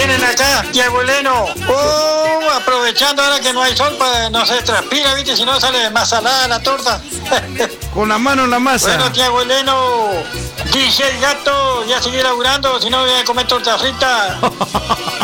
tienen acá, Tiago Eleno. Aprovechando ahora que no hay sol, pues no se transpira, ¿viste? Si no sale más salada la torta. Con la mano en la masa. Bueno, Tiago Eleno, dice el gato, ya sigue laburando, si no voy a comer torta frita.